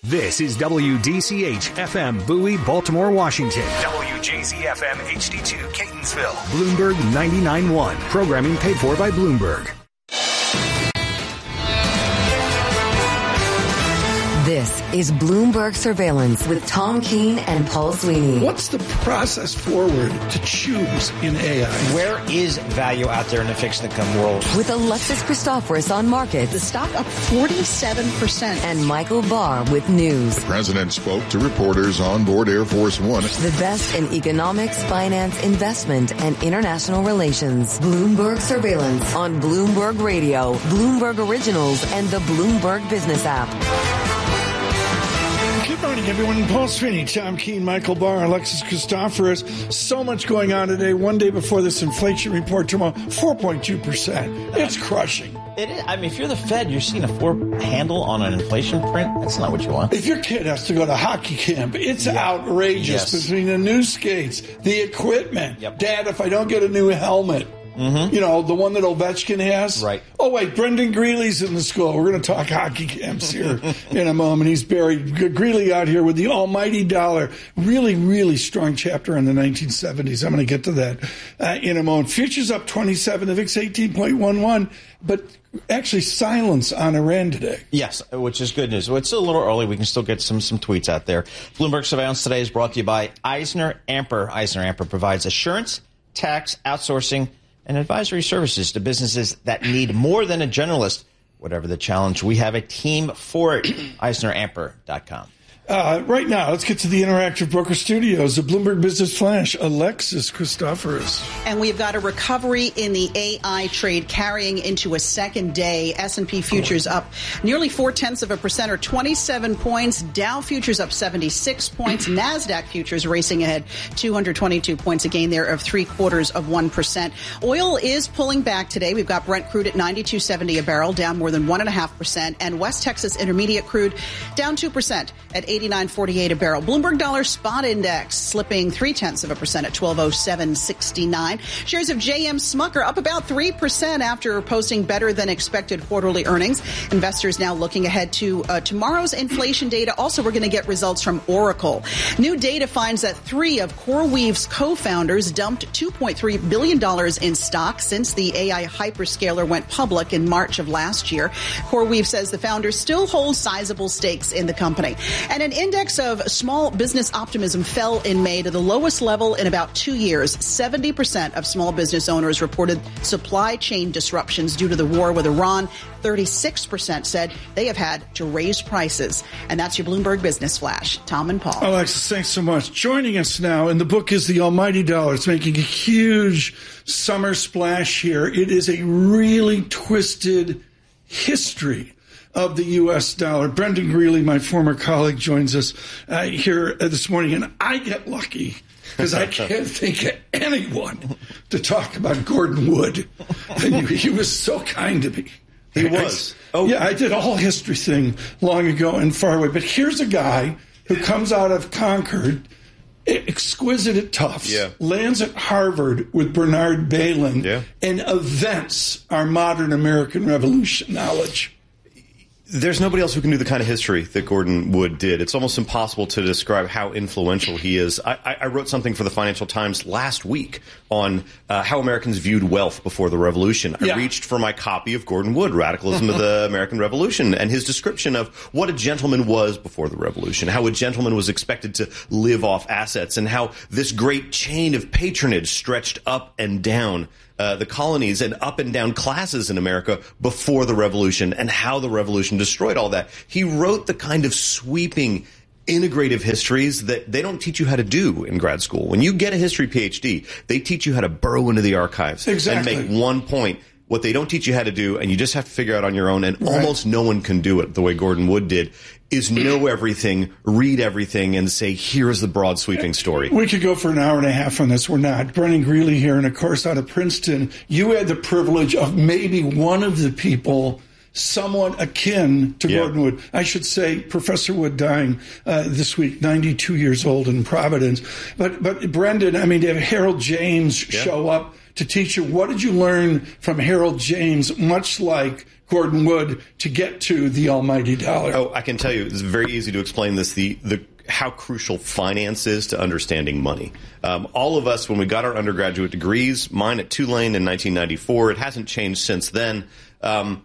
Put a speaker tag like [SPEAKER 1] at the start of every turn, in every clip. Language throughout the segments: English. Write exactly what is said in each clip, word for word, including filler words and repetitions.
[SPEAKER 1] This is W D C H F M Bowie, Baltimore, Washington. W J Z F M H D two, Catonsville. Bloomberg ninety-nine point one. Programming paid for by Bloomberg.
[SPEAKER 2] This is Bloomberg Surveillance with Tom Keene and Paul Sweeney.
[SPEAKER 3] What's the process forward to choose in A I?
[SPEAKER 4] Where is value out there in the fixed income world?
[SPEAKER 2] With Alexis Christoforous on markets.
[SPEAKER 5] The stock up forty-seven percent.
[SPEAKER 2] And Michael Barr with news.
[SPEAKER 6] The president spoke to reporters on board Air Force One.
[SPEAKER 2] The best in economics, finance, investment, and international relations. Bloomberg Surveillance on Bloomberg Radio, Bloomberg Originals, and the Bloomberg Business app.
[SPEAKER 3] Good morning, everyone. Paul Sweeney, Tom Keene, Michael Barr, Alexis Christoforous. So much going on today. One day before this inflation report tomorrow, four point two percent. It's crushing.
[SPEAKER 4] It is. I mean, if you're the Fed, you're seeing a four handle on an inflation print. That's not what you want.
[SPEAKER 3] If your kid has to go to hockey camp, it's yeah. outrageous yes. between the new skates, the equipment. Yep. Dad, if I don't get a new helmet. Mm-hmm. You know, the one that Ovechkin has.
[SPEAKER 4] Right.
[SPEAKER 3] Oh, wait, Brendan Greeley's in the school. We're going to talk hockey camps here in a moment. He's buried. Greeley out here with the almighty dollar. Really, really strong chapter in the nineteen seventies. I'm going to get to that uh, in a moment. Futures up twenty-seven, the V I X eighteen point one one, but actually silence on Iran today.
[SPEAKER 4] Yes, which is good news. Well, it's still a little early. We can still get some some tweets out there. Bloomberg Surveillance today is brought to you by Eisner Amper. Eisner Amper provides assurance, tax, outsourcing, and advisory services to businesses that need more than a generalist. Whatever the challenge, we have a team for it. Eisner Amper dot com.
[SPEAKER 3] Uh, right now, let's get to the Interactive Broker Studios, the Bloomberg Business Flash, Alexis Christoforous.
[SPEAKER 5] And we've got a recovery in the A I trade carrying into a second day. S and P futures up nearly four-tenths of a percent or twenty-seven points. Dow futures up seventy-six points. NASDAQ futures racing ahead two hundred twenty-two points, a gain there of three-quarters of one percent. Oil is pulling back today. We've got Brent crude at ninety-two seventy a barrel, down more than one point five percent. And West Texas Intermediate crude down two percent at eighty-nine forty-eight a barrel. Bloomberg Dollar Spot Index slipping three-tenths of a percent at twelve oh seven sixty-nine. Shares of J M Smucker up about three percent after posting better than expected quarterly earnings. Investors now looking ahead to uh, tomorrow's inflation data. Also, we're going to get results from Oracle. New data finds that three of CoreWeave's co-founders dumped two point three billion dollars in stock since the A I hyperscaler went public in March of last year. CoreWeave says the founders still hold sizable stakes in the company. And an index of small business optimism fell in May to the lowest level in about two years. seventy percent of small business owners reported supply chain disruptions due to the war with Iran. thirty-six percent said they have had to raise prices. And that's your Bloomberg Business Flash. Tom and Paul.
[SPEAKER 3] Alexis, thanks so much. Joining us now, and the book is The Almighty Dollar. It's making a huge summer splash here. It is a really twisted history of the U S dollar. Brendan Greeley, my former colleague, joins us uh, here uh, this morning, and I get lucky because I can't think of anyone to talk about Gordon Wood. And he, he was so kind to me.
[SPEAKER 7] He was.
[SPEAKER 3] I, oh, yeah, I did a whole history thing long ago and far away. But here's a guy who comes out of Concord, exquisite at Tufts,
[SPEAKER 7] yeah.
[SPEAKER 3] lands at Harvard with Bernard Bailyn,
[SPEAKER 7] yeah.
[SPEAKER 3] and events our modern American Revolution knowledge.
[SPEAKER 7] There's nobody else who can do the kind of history that Gordon Wood did. It's almost impossible to describe how influential he is. I, I wrote something for the Financial Times last week on uh, how Americans viewed wealth before the Revolution. I yeah. reached for my copy of Gordon Wood, Radicalism of the American Revolution, and his description of what a gentleman was before the Revolution, how a gentleman was expected to live off assets, and how this great chain of patronage stretched up and down Uh, the colonies and up and down classes in America before the Revolution, and how the Revolution destroyed all that. He wrote the kind of sweeping, integrative histories that they don't teach you how to do in grad school. When you get a history P H D, they teach you how to burrow into the archives
[SPEAKER 3] exactly.
[SPEAKER 7] and make one point. What they don't teach you how to do, and you just have to figure out on your own, and right. almost no one can do it the way Gordon Wood did, is know everything, read everything, and say, here's the broad sweeping story.
[SPEAKER 3] We could go for an hour and a half on this. We're not. Brendan Greeley here, and of course out of Princeton. You had the privilege of maybe one of the people somewhat akin to yeah. Gordon Wood. I should say Professor Wood dying uh, this week, ninety-two years old in Providence. But, but Brendan, I mean, to have Harold James yeah. show up to teach you? What did you learn from Harold James, much like Gordon Wood, to get to the almighty dollar?
[SPEAKER 7] Oh, I can tell you, it's very easy to explain this, the, the how crucial finance is to understanding money. Um, all of us, when we got our undergraduate degrees, mine at Tulane in nineteen ninety-four, it hasn't changed since then, um,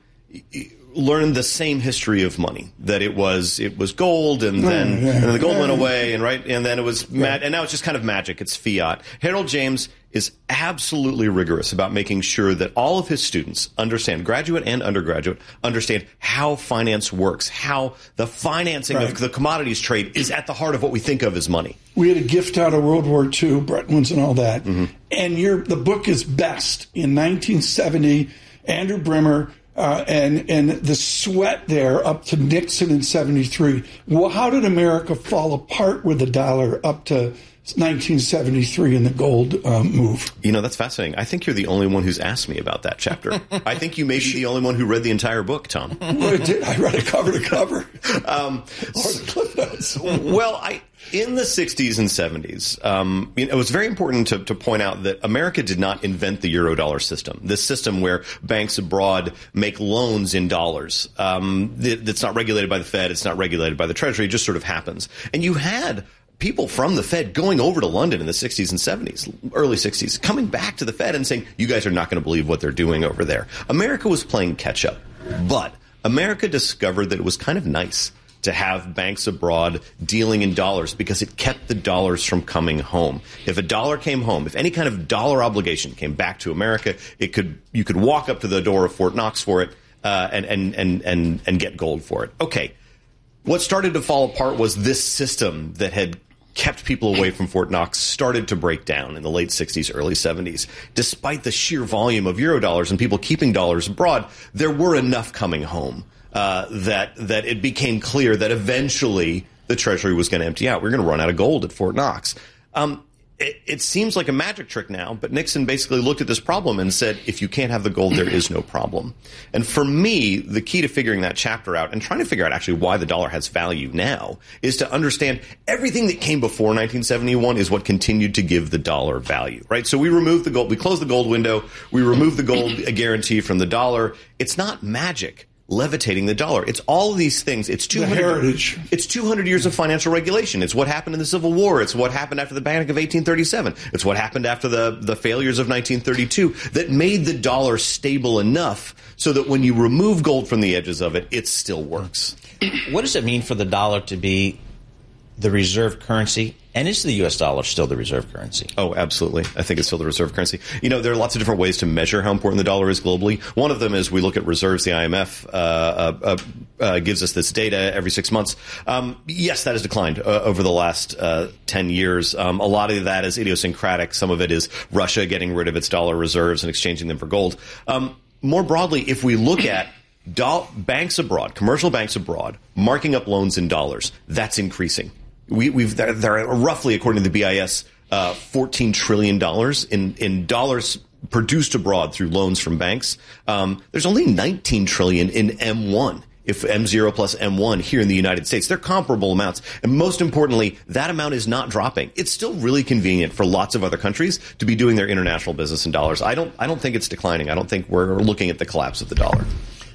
[SPEAKER 7] learned the same history of money, that it was it was gold, and then,
[SPEAKER 3] yeah.
[SPEAKER 7] and then the gold went away, and right, and then it was ma- and now it's just kind of magic. It's fiat. Harold James is absolutely rigorous about making sure that all of his students understand, graduate and undergraduate, understand how finance works, how the financing
[SPEAKER 3] right.
[SPEAKER 7] of the commodities trade is at the heart of what we think of as money.
[SPEAKER 3] We had a gift out of World War Two, Bretton Woods and all that, mm-hmm. and your the book is best in nineteen seventy. Andrew Brimmer. Uh, and and the sweat there up to Nixon in seventy-three. Well, how did America fall apart with the dollar up to nineteen seventy-three in the gold um, move?
[SPEAKER 7] You know, that's fascinating. I think you're the only one who's asked me about that chapter. I think you may be the only one who read the entire book, Tom.
[SPEAKER 3] Well, I did. I read it cover to cover. um, or the cliff notes.
[SPEAKER 7] Well, I... In the sixties and seventies, um, it was very important to, to point out that America did not invent the Eurodollar system, this system where banks abroad make loans in dollars. Um, it, it's not regulated by the Fed. It's not regulated by the Treasury. It just sort of happens. And you had people from the Fed going over to London in the sixties and seventies, early sixties, coming back to the Fed and saying, you guys are not going to believe what they're doing over there. America was playing catch up. But America discovered that it was kind of nice to have banks abroad dealing in dollars because it kept the dollars from coming home. If a dollar came home, if any kind of dollar obligation came back to America, it could you could walk up to the door of Fort Knox for it uh, and, and, and, and, and get gold for it. Okay. What started to fall apart was this system that had kept people away from Fort Knox started to break down in the late sixties, early seventies. Despite the sheer volume of Eurodollars and people keeping dollars abroad, there were enough coming home. Uh, that that it became clear that eventually the Treasury was going to empty out. We we're going to run out of gold at Fort Knox. Um, it, it seems like a magic trick now, but Nixon basically looked at this problem and said, if you can't have the gold, there is no problem. And for me, the key to figuring that chapter out and trying to figure out actually why the dollar has value now is to understand everything that came before nineteen seventy-one is what continued to give the dollar value, right? So we removed the gold. We closed the gold window. We removed the gold guarantee from the dollar. It's not magic levitating the dollar. It's all of these things. It's two hundred,
[SPEAKER 3] heritage.
[SPEAKER 7] It's two hundred years of financial regulation. It's what happened in the Civil War. It's what happened after the Panic of eighteen thirty-seven. It's what happened after the, the failures of nineteen thirty-two that made the dollar stable enough so that when you remove gold from the edges of it, it still works.
[SPEAKER 4] What does it mean for the dollar to be the reserve currency? And is the U S dollar still the reserve currency?
[SPEAKER 7] Oh, absolutely. I think it's still the reserve currency. You know, there are lots of different ways to measure how important the dollar is globally. One of them is we look at reserves. The I M F uh, uh, uh, gives us this data every six months. Um, yes, that has declined uh, over the last uh, ten years. Um, a lot of that is idiosyncratic. Some of it is Russia getting rid of its dollar reserves and exchanging them for gold. Um, more broadly, if we look at do- banks abroad, commercial banks abroad, marking up loans in dollars, that's increasing. We, we've there, there are roughly, according to the B I S, uh, fourteen trillion dollars in, in dollars produced abroad through loans from banks. Um, there's only nineteen trillion dollars in M one, if M zero plus M one here in the United States. They're comparable amounts. And most importantly, that amount is not dropping. It's still really convenient for lots of other countries to be doing their international business in dollars. I don't, I don't think it's declining. I don't think we're looking at the collapse of the dollar.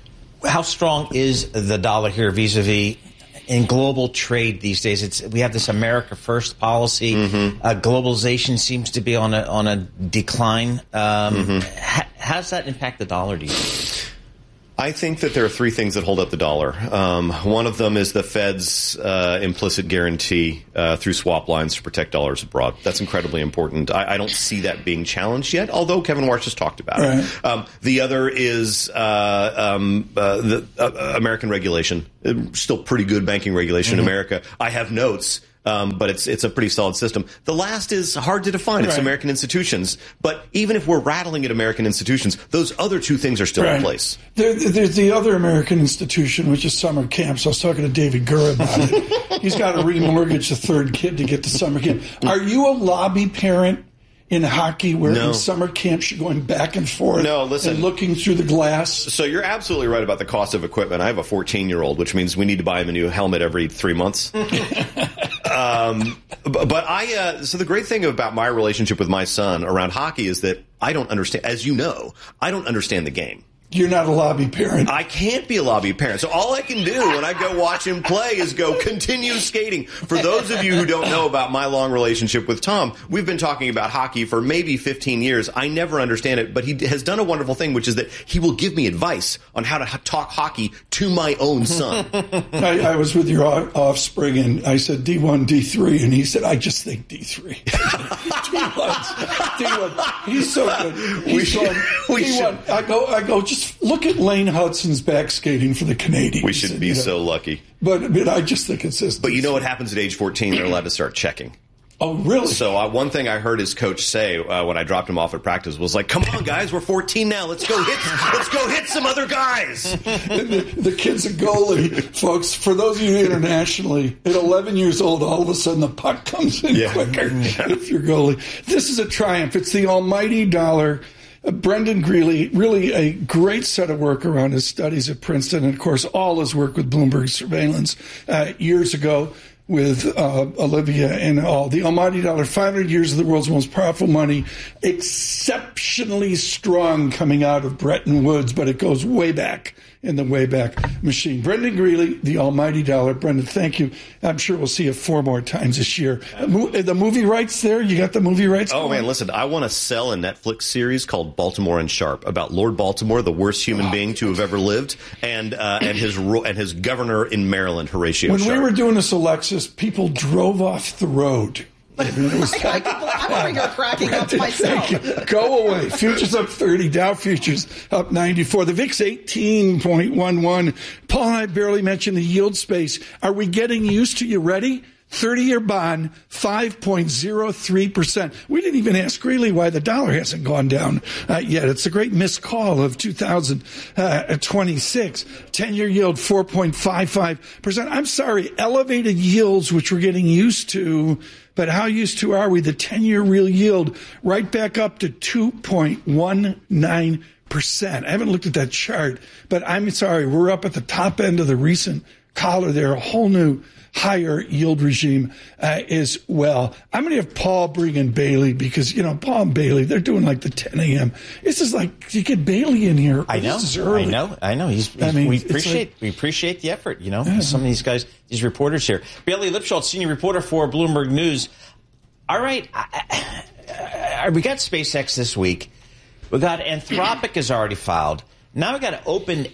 [SPEAKER 4] How strong is the dollar here vis-a-vis in global trade these days? It's we have this America First policy. Mm-hmm. Uh, globalization seems to be on a on a decline. Um, mm-hmm. ha- how does that impact the dollar, do you think?
[SPEAKER 7] I think that there are three things that hold up the dollar. Um, one of them is the Fed's uh, implicit guarantee uh, through swap lines to protect dollars abroad. That's incredibly important. I, I don't see that being challenged yet, although Kevin Warsh has talked about right. it. Um, the other is uh, um, uh, the uh, American regulation. Still pretty good banking regulation mm-hmm. in America. I have notes. Um, but it's it's a pretty solid system. The last is hard to define. It's right. American institutions. But even if we're rattling at American institutions, those other two things are still right. in place.
[SPEAKER 3] There, there's the other American institution, which is summer camps. I was talking to David Gurr about it. He's got to remortgage the third kid to get to summer camp. Are you a lobby parent in hockey where
[SPEAKER 7] no.
[SPEAKER 3] in summer camps you're going back and forth
[SPEAKER 7] no, listen.
[SPEAKER 3] and looking through the glass?
[SPEAKER 7] So you're absolutely right about the cost of equipment. I have a fourteen-year-old, which means we need to buy him a new helmet every three months. um, but I, uh, so the great thing about my relationship with my son around hockey is that I don't understand. As you know, I don't understand the game.
[SPEAKER 3] You're not a lobby parent.
[SPEAKER 7] I can't be a lobby parent. So all I can do when I go watch him play is go continue skating. For those of you who don't know about my long relationship with Tom, we've been talking about hockey for maybe fifteen years. I never understand it, but he has done a wonderful thing, which is that he will give me advice on how to h- talk hockey to my own son.
[SPEAKER 3] I, I was with your offspring, and I said D one, D three, and he said, I just think D three. D one. D one. He's so good. He's
[SPEAKER 7] We should-
[SPEAKER 3] so,
[SPEAKER 7] we
[SPEAKER 3] D one.
[SPEAKER 7] should-
[SPEAKER 3] I go, I go, just look at Lane Hudson's back skating for the Canadians.
[SPEAKER 7] We should be
[SPEAKER 3] you know.
[SPEAKER 7] so lucky.
[SPEAKER 3] But, but I just think it's this.
[SPEAKER 7] But you know what happens at age fourteen? They're allowed to start checking.
[SPEAKER 3] Oh, really?
[SPEAKER 7] So uh, one thing I heard his coach say uh, when I dropped him off at practice was like, "Come on, guys, we're fourteen now. Let's go hit. Let's go hit some other guys."
[SPEAKER 3] the, the kid's a goalie, folks. For those of you internationally, at eleven years old, all of a sudden the puck comes in
[SPEAKER 7] Yeah.
[SPEAKER 3] quicker if you're goalie. This is a triumph. It's the almighty dollar. Uh, Brendan Greeley, really a great set of work around his studies at Princeton, and of course all his work with Bloomberg Surveillance uh, years ago with uh, Olivia and all. The almighty dollar, five hundred years of the world's most powerful money, exceptionally strong coming out of Bretton Woods, but it goes way back in the Wayback Machine. Brendan Greeley, the almighty dollar. Brendan, thank you. I'm sure we'll see you four more times this year. The movie rights there? You got the movie rights?
[SPEAKER 7] Oh,
[SPEAKER 3] going?
[SPEAKER 7] man, listen, I want to sell a Netflix series called Baltimore and Sharp about Lord Baltimore, the worst human being to have ever lived, and uh, and his ro- and his governor in Maryland, Horatio
[SPEAKER 3] When
[SPEAKER 7] Sharp.
[SPEAKER 3] we were doing this, Alexis, people drove off the road. I mean, it was
[SPEAKER 5] I, I can, I'm over here cracking up myself.
[SPEAKER 3] Thank you. Go away. Futures up thirty. Dow futures up ninety-four. The V I X eighteen point one one. Paul and I barely mentioned the yield space. Are we getting used to, you ready? thirty-year bond, five point zero three percent. We didn't even ask Greeley why the dollar hasn't gone down uh, yet. It's a great missed call of two thousand twenty-six. ten-year yield, four point five five percent. I'm sorry, elevated yields, which we're getting used to, but how used to are we? The ten-year real yield right back up to two point one nine percent. I haven't looked at that chart, but I'm sorry, we're up at the top end of the recent collar there, a whole new higher yield regime uh, as well. I'm going to have Paul bring in Bailey because, you know, Paul and Bailey, they're doing like the ten a.m. This is like, you get Bailey in here.
[SPEAKER 4] I know.
[SPEAKER 3] This is early.
[SPEAKER 4] I know. I know. He's, he's,
[SPEAKER 3] I mean,
[SPEAKER 4] we
[SPEAKER 3] it's
[SPEAKER 4] appreciate
[SPEAKER 3] like-
[SPEAKER 4] we appreciate the effort, you know,
[SPEAKER 3] Yeah.
[SPEAKER 4] some of these guys, these reporters here. Bailey Lipschultz, senior reporter for Bloomberg News. All right. I, I, we got SpaceX this week. We got Anthropic has already filed. Now we got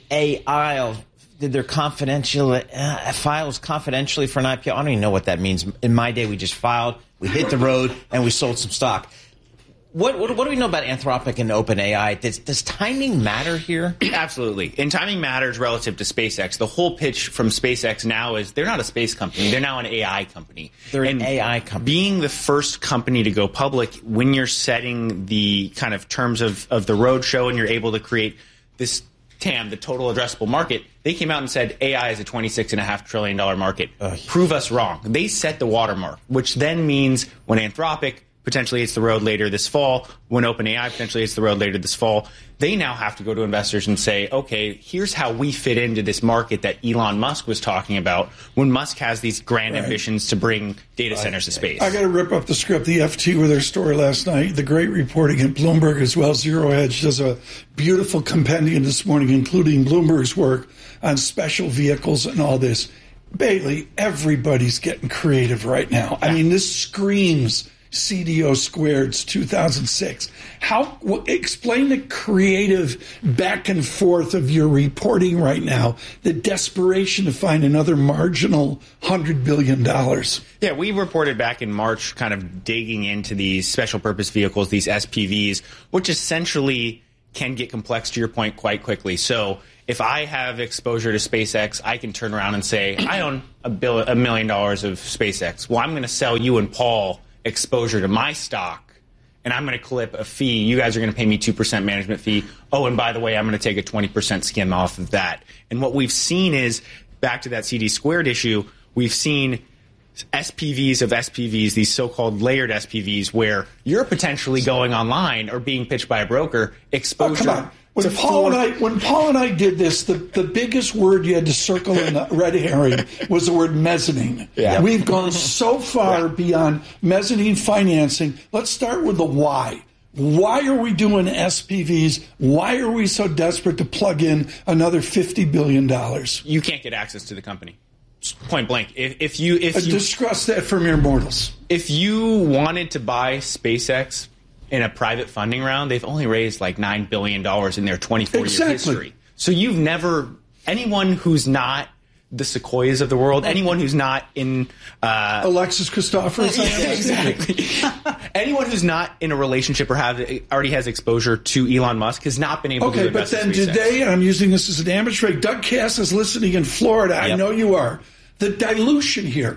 [SPEAKER 4] OpenAI. Did their confidential uh, files confidentially for an I P O? I don't even know what that means. In my day, we just filed, we hit the road, and we sold some stock. What, what, what do we know about Anthropic and OpenAI? Does, does timing matter here?
[SPEAKER 8] Absolutely. And timing matters relative to SpaceX. The whole pitch from SpaceX now is they're not a space company. They're now an A I company.
[SPEAKER 4] They're an
[SPEAKER 8] and
[SPEAKER 4] A I company.
[SPEAKER 8] Being the first company to go public, when you're setting the kind of terms of, of the roadshow and you're able to create this T A M, the total addressable market, they came out and said A I is a twenty-six point five trillion dollars market. Ugh. Prove us wrong. They set the watermark, which then means when Anthropic potentially hits the road later this fall, when OpenAI potentially hits the road later this fall, they now have to go to investors and say, okay, here's how we fit into this market that Elon Musk was talking about when Musk has these grand
[SPEAKER 3] Right.
[SPEAKER 8] ambitions to bring data centers to space.
[SPEAKER 3] I got to rip up the script. The F T with their story last night. The great reporting at Bloomberg as well. Zero Hedge does a beautiful compendium this morning, including Bloomberg's work on special vehicles and all this. Bailey, everybody's getting creative right now. I mean, this screams C D O squared two thousand six. How w- explain the creative back and forth of your reporting right now, the desperation to find another marginal one hundred billion dollars.
[SPEAKER 8] Yeah, we reported back in March kind of digging into these special purpose vehicles, these S P Vs, which essentially can get complex, to your point, quite quickly. So if I have exposure to SpaceX, I can turn around and say, I own a, bill, a million dollars of SpaceX. Well, I'm going to sell you and Paul exposure to my stock, and I'm going to clip a fee. You guys are going to pay me two percent management fee. Oh, and by the way, I'm going to take a twenty percent skim off of that. And what we've seen is, back to that C D squared issue, we've seen S P Vs of S P Vs, these so-called layered S P Vs, where you're potentially going online or being pitched by a broker, exposure.
[SPEAKER 3] Oh, come on. When
[SPEAKER 8] to
[SPEAKER 3] Paul and
[SPEAKER 8] four-
[SPEAKER 3] I when Paul and I did this, the, the biggest word you had to circle in the red herring was the word mezzanine.
[SPEAKER 8] Yeah.
[SPEAKER 3] We've gone so far beyond mezzanine financing. Let's start with the why. Why are we doing S P Vs? Why are we so desperate to plug in another fifty billion dollars?
[SPEAKER 8] You can't get access to the company. Point blank. If, if you if you
[SPEAKER 3] discuss that for mere mortals.
[SPEAKER 8] If you wanted to buy SpaceX in a private funding round, they've only raised like nine billion dollars in their twenty-four year
[SPEAKER 3] exactly.
[SPEAKER 8] history. So you've never anyone who's not the Sequoias of the world, anyone who's not in uh,
[SPEAKER 3] Alexis Christoforous,
[SPEAKER 8] yeah, exactly. Anyone who's not in a relationship or have already has exposure to Elon Musk has not been able
[SPEAKER 3] okay,
[SPEAKER 8] to invest
[SPEAKER 3] Okay, but then
[SPEAKER 8] in SpaceX.
[SPEAKER 3] today, and I'm using this as an amateur, Doug Cass is listening in Florida. Yep. I know you are. The dilution here,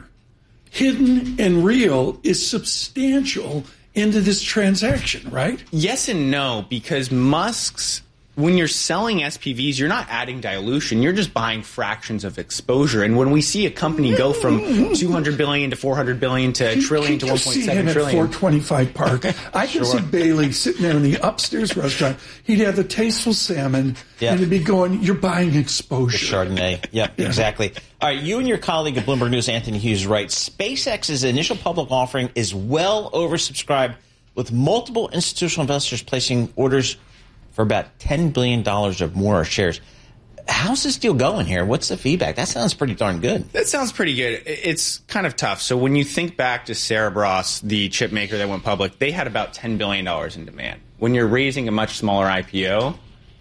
[SPEAKER 3] hidden and real, is substantial into this transaction, right?
[SPEAKER 8] Yes and no, because Musk's, when you're selling S P Vs, you're not adding dilution. You're just buying fractions of exposure. And when we see a company go from two hundred billion dollars to four hundred billion dollars to a trillion to one point seven trillion.
[SPEAKER 3] Can you see him at four twenty-five Park? I can sure. see Bailey sitting there in the upstairs restaurant. He'd have the tasteful salmon, yep. and he'd be going, you're buying exposure.
[SPEAKER 4] The Chardonnay. Yep, yeah. exactly. All right, you and your colleague at Bloomberg News, Anthony Hughes, write, SpaceX's initial public offering is well oversubscribed, with multiple institutional investors placing orders for about ten billion dollars or more shares. How's this deal going here? What's the feedback? That sounds pretty darn good.
[SPEAKER 8] That sounds pretty good. It's kind of tough. So when you think back to Cerebras, the chip maker that went public, they had about ten billion dollars in demand. When you're raising a much smaller I P O,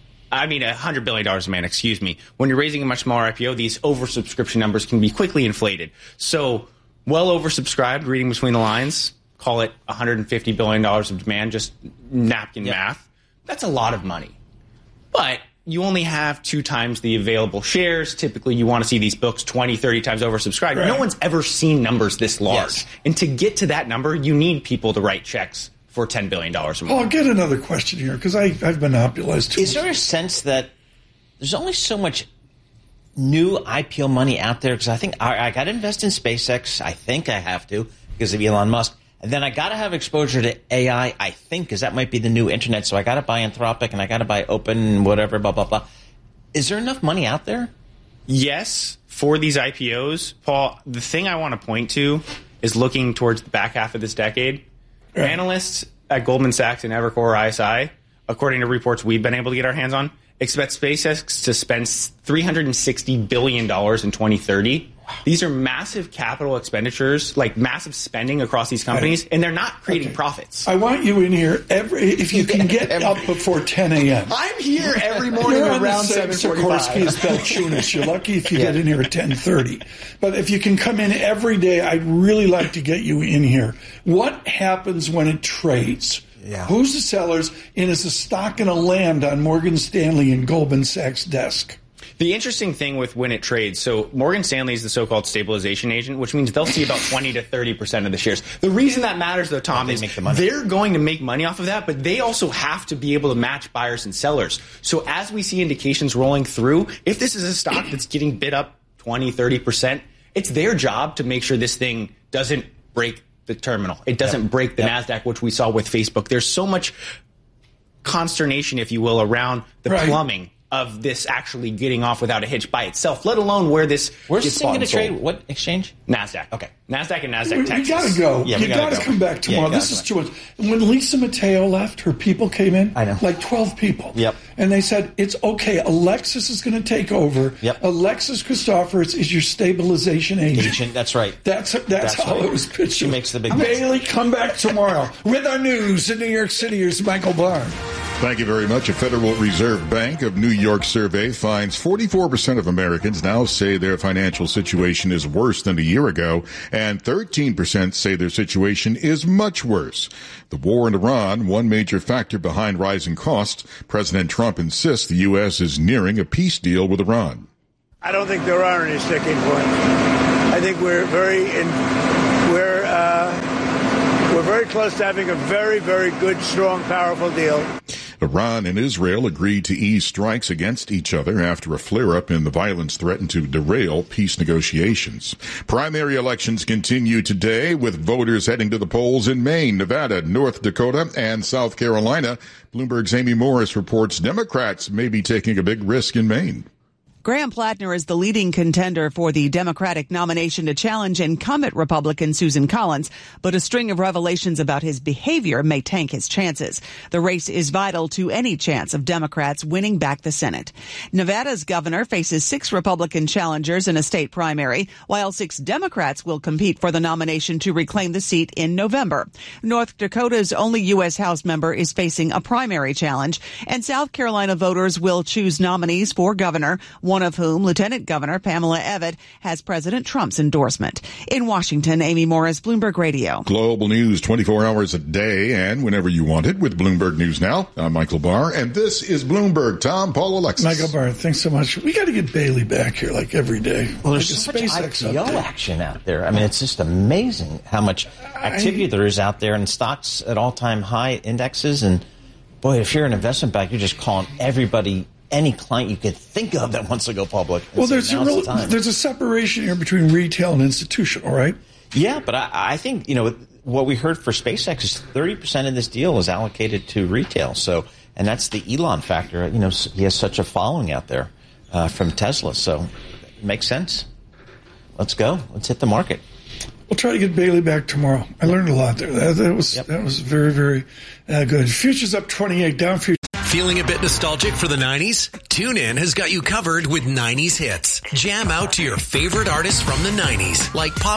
[SPEAKER 8] I mean one hundred billion dollars in demand, excuse me. When you're raising a much smaller I P O, these oversubscription numbers can be quickly inflated. So well oversubscribed, reading between the lines, call it one hundred fifty billion dollars of demand, just napkin yep. math. That's a lot of money. But you only have two times the available shares. Typically, you want to see these books twenty, thirty times oversubscribed. Right. No one's ever seen numbers this large. Yes. And to get to that number, you need people to write checks for ten billion dollars or more.
[SPEAKER 3] Oh, I'll get another question here, because I've monopolized too
[SPEAKER 4] Is there a sense that there's only so much new I P O money out there? Because I think I, I got to invest in SpaceX. I think I have to because of Elon Musk. And then I got to have exposure to A I, I think, because that might be the new internet. So I got to buy Anthropic and I got to buy Open, whatever, blah, blah, blah. Is there enough money out there?
[SPEAKER 8] Yes, for these I P Os. Paul, the thing I want to point to is looking towards the back half of this decade. Yeah. Analysts at Goldman Sachs and Evercore I S I, according to reports we've been able to get our hands on, expect SpaceX to spend three hundred sixty billion dollars in twenty thirty. These are massive capital expenditures, like massive spending across these companies, and they're not creating okay. profits.
[SPEAKER 3] I want you in here every if you can get up before ten a.m.
[SPEAKER 8] I'm here every morning
[SPEAKER 3] You're
[SPEAKER 8] around seven forty-five.
[SPEAKER 3] Sikorsky as Belchunas. You're lucky if you yeah. get in here at ten thirty. But if you can come in every day, I'd really like to get you in here. What happens when it trades? Yeah. Who's the sellers? And is the stock going to land on Morgan Stanley and Goldman Sachs' desk?
[SPEAKER 8] The interesting thing with when it trades, so Morgan Stanley is the so-called stabilization agent, which means they'll see about twenty to thirty percent of the shares. The reason that matters, though, Tom, is the they're going to make money off of that, but they also have to be able to match buyers and sellers. So as we see indications rolling through, if this is a stock that's getting bid up twenty, thirty percent, it's their job to make sure this thing doesn't break the terminal. It doesn't yep. break the yep. NASDAQ, which we saw with Facebook. There's so much consternation, if you will, around the right. plumbing of this actually getting off without a hitch by itself, let alone where this
[SPEAKER 4] Where's this thing going to trade? What exchange?
[SPEAKER 8] NASDAQ. Okay. NASDAQ and NASDAQ
[SPEAKER 3] we,
[SPEAKER 8] Texas.
[SPEAKER 3] You got to go.
[SPEAKER 4] Yeah,
[SPEAKER 3] you got to
[SPEAKER 4] go.
[SPEAKER 3] come back tomorrow.
[SPEAKER 4] Yeah,
[SPEAKER 3] this is too much. When Lisa Mateo left, her people came in.
[SPEAKER 4] I know.
[SPEAKER 3] Like twelve people.
[SPEAKER 4] Yep.
[SPEAKER 3] And they said, it's okay. Alexis is going to take over.
[SPEAKER 4] Yep.
[SPEAKER 3] Alexis Christoforous is your stabilization agent.
[SPEAKER 4] Agent, that's right.
[SPEAKER 3] That's that's, that's how
[SPEAKER 4] right.
[SPEAKER 3] it was pitched.
[SPEAKER 4] She makes the big
[SPEAKER 3] Bailey, come back tomorrow with our news in New York City. Here's Michael Barr.
[SPEAKER 6] Thank you very much. A Federal Reserve Bank of New York survey finds forty-four percent of Americans now say their financial situation is worse than a year ago, and thirteen percent say their situation is much worse. The war in Iran, one major factor behind rising costs. President Trump insists the U S is nearing a peace deal with Iran.
[SPEAKER 9] I don't think there are any sticking points. I think we're very in, we're uh, we're very close to having a very, very good, strong, powerful deal.
[SPEAKER 6] Iran and Israel agreed to ease strikes against each other after a flare-up in the violence threatened to derail peace negotiations. Primary elections continue today with voters heading to the polls in Maine, Nevada, North Dakota, and South Carolina. Bloomberg's Amy Morris reports Democrats may be taking a big risk in Maine.
[SPEAKER 10] Graham Plattner is the leading contender for the Democratic nomination to challenge incumbent Republican Susan Collins, but a string of revelations about his behavior may tank his chances. The race is vital to any chance of Democrats winning back the Senate. Nevada's governor faces six Republican challengers in a state primary, while six Democrats will compete for the nomination to reclaim the seat in November. North Dakota's only U S House member is facing a primary challenge, and South Carolina voters will choose nominees for governor, one of whom, Lieutenant Governor Pamela Evette, has President Trump's endorsement. In Washington, Amy Morris, Bloomberg Radio.
[SPEAKER 6] Global news twenty-four hours a day and whenever you want it with Bloomberg News Now. I'm Michael Barr, and this is Bloomberg. Tom, Paul, Alexis.
[SPEAKER 3] Michael Barr, thanks so much. We got to get Bailey back here like every day.
[SPEAKER 4] Well, there's
[SPEAKER 3] like
[SPEAKER 4] so much I P O
[SPEAKER 3] out
[SPEAKER 4] action out there. I mean, it's just amazing how much activity I, there is out there, and stocks at all-time high indexes. And, boy, if you're an investment bank, you're just calling everybody, any client you could think of that wants to go public.
[SPEAKER 3] Well, there's a, real, the there's a separation here between retail and institutional, right?
[SPEAKER 4] Yeah, but I, I think, you know, what we heard for SpaceX is thirty percent of this deal is allocated to retail. So, and that's the Elon factor. You know, he has such a following out there uh, from Tesla. So it makes sense. Let's go. Let's hit the market.
[SPEAKER 3] We'll try to get Bailey back tomorrow. I learned a lot there. That, that was yep. that was very, very uh, good. Futures up twenty-eight, down futures.
[SPEAKER 1] Feeling a bit nostalgic for the nineties? TuneIn has got you covered with nineties hits. Jam out to your favorite artists from the nineties, like Pop